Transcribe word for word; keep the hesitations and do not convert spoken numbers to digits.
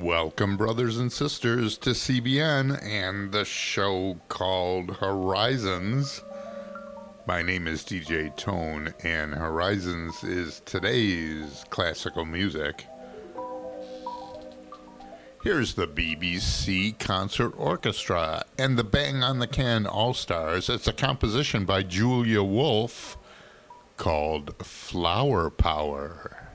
Welcome, brothers and sisters, to C B N and the show called Horizons. My name is D J Tone, and Horizons is today's classical music. Here's the B B C Concert Orchestra and the Bang on the Can All-Stars. It's a composition by Julia Wolf called Flower Power.